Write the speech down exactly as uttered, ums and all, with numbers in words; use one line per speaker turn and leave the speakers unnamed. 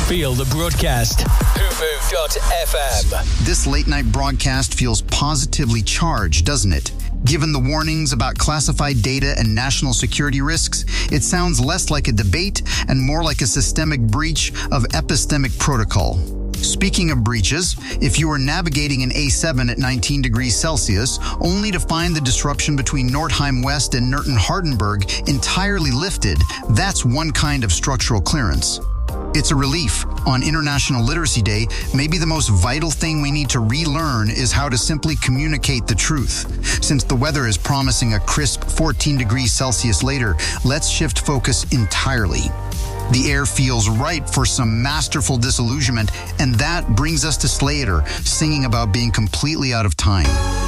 Feel the broadcast. hoopoo dot f m.
This late night broadcast feels positively charged, doesn't it? Given the warnings about classified data and national security risks, it sounds less like a debate and more like a systemic breach of epistemic protocol. Speaking of breaches, if you were navigating an A seven at nineteen degrees Celsius, only to find the disruption between Nordheim West and Nurten-Hardenberg entirely lifted, that's one kind of structural clearance. It's a relief. On International Literacy Day, maybe the most vital thing we need to relearn is how to simply communicate the truth. Since the weather is promising a crisp fourteen degrees Celsius later, let's shift focus entirely. The air feels right for some masterful disillusionment, and that brings us to Slater, singing about being completely out of time.